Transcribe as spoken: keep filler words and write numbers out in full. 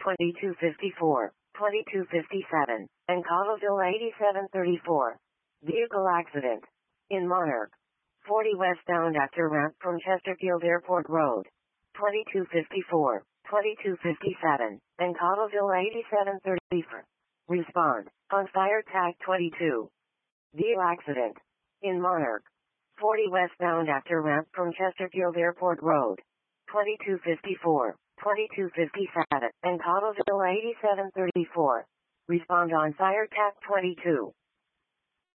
twenty-two fifty-four, twenty-two fifty-seven, and Cottleville eighty-seven thirty-four. Vehicle accident. In Monarch. forty westbound after ramp from Chesterfield Airport Road. twenty-two fifty-four, twenty-two fifty-seven, and Cottleville eighty-seven thirty-four. Respond. On fire tag twenty-two. Vehicle accident. In Monarch. forty westbound after ramp from Chesterfield Airport Road. twenty-two fifty-four, twenty-two fifty-seven, and Cottleville eighty-seven thirty-four. Respond on fire tag twenty-two.